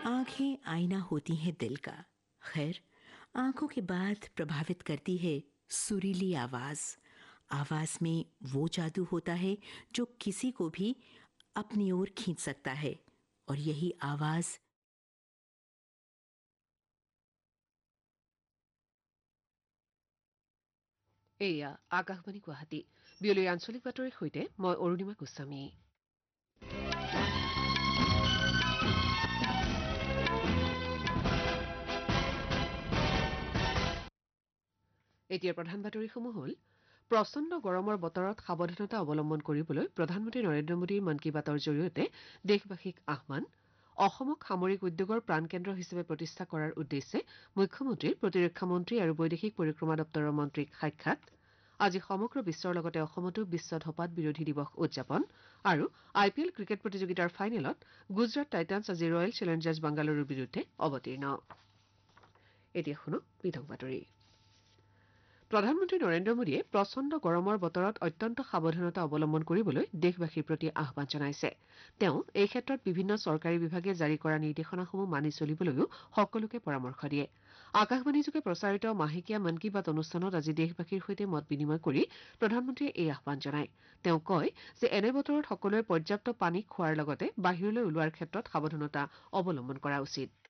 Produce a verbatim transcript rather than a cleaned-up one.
आंखें आईना होती हैं दिल का। खैर, आंखों के बाद प्रभावित करती है सुरीली आवाज। आवाज में वो जादू होता है जो किसी को भी अपनी ओर खींच सकता है। और यही आवाज এয়া আকাশবাণী গুৱাহাটী বিয়লিৰ আঞ্চলিক বাতৰিৰ সৈতে মই অৰুণিমা গোস্বামী। এতিয়া প্ৰধান বাতৰিসমূহ হ'ল প্ৰচণ্ড গৰমৰ বতৰত সাৱধানতা অৱলম্বন কৰিবলৈ প্ৰধানমন্ত্ৰী নৰেন্দ্ৰ মোদীৰ মন কী বাতৰ জৰিয়তে দেশবাসীক আহ্বান। অসমক সামৰিক উদ্যোগৰ প্ৰাণকেন্দ্ৰ হিচাপে প্ৰতিষ্ঠা কৰাৰ উদ্দেশ্যে মুখ্যমন্ত্ৰীৰ প্ৰতিৰক্ষা মন্ত্ৰী আৰু বৈদেশিক পৰিক্ৰমা দপ্তৰৰ মন্ত্ৰীক সাক্ষাৎ। আজি সমগ্ৰ বিশ্বৰ লগতে অসমতো বিশ্ব ধঁপাত বিৰোধী দিৱস উদযাপন আৰু আই পি এল ক্ৰিকেট প্ৰতিযোগিতাৰ ফাইনেলত গুজৰাট টাইটান্ছ আজি ৰয়েল চেলেঞ্জাৰ্ছ বাংগালুৰুৰ বিৰুদ্ধে অৱতীৰ্ণ। এতিয়া শুনো পৃথক বাতৰি। প্ৰধানমন্ত্ৰী নৰেন্দ্ৰ মোদীয়ে প্ৰচণ্ড গৰমৰ বতৰত অত্যন্ত সাৱধানতা অৱলম্বন কৰিবলৈ দেশবাসীৰ প্ৰতি আহ্বান জনাইছে। তেওঁ এই ক্ষেত্ৰত বিভিন্ন চৰকাৰী বিভাগে জাৰি কৰা নিৰ্দেশনাসমূহ মানি চলিবলৈও সকলোকে পৰামৰ্শ দিয়ে। আকাশবাণীযোগে প্ৰচাৰিত মাহেকীয়া মন কী বাত অনুষ্ঠানত আজি দেশবাসীৰ সৈতে মত বিনিময় কৰি প্ৰধানমন্ত্ৰীয়ে এই আহ্বান জনায়। তেওঁ কয় যে এনে বতৰত সকলোৱে পৰ্যাপ্ত পানী খোৱাৰ লগতে বাহিৰলৈ ওলোৱাৰ ক্ষেত্ৰত সাৱধানতা অৱলম্বন কৰা উচিত।